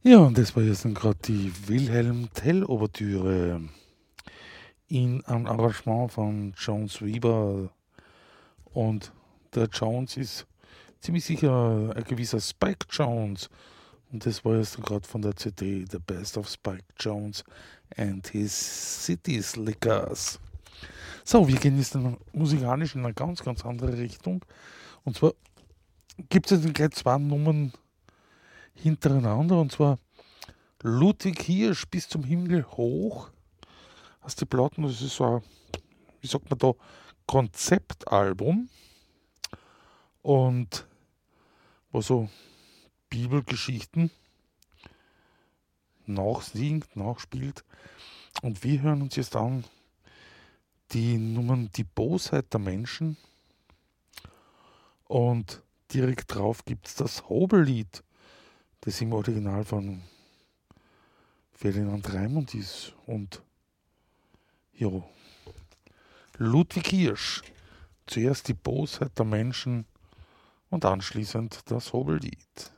Ja, und das war jetzt gerade die Wilhelm Tell-Ouvertüre in einem Arrangement von Jones Weber. Und der Jones ist ziemlich sicher ein gewisser Spike Jones. Und das war jetzt gerade von der CD The Best of Spike Jones and His City Slickers. So, wir gehen jetzt musikalisch in eine ganz, ganz andere Richtung. Und zwar gibt es jetzt gleich zwei Nummern hintereinander. Und zwar Ludwig Hirsch bis zum Himmel hoch. Hast die Platten, das ist so ein, wie sagt man da, Konzeptalbum. Und wo so Bibelgeschichten nachsingt, nachspielt. Und wir hören uns jetzt an die Nummern Die Bosheit der Menschen. Und direkt drauf gibt es das Hobellied, das im Original von Ferdinand Raimund ist. Und ja, Ludwig Hirsch. Zuerst die Bosheit der Menschen und anschließend das Hobellied.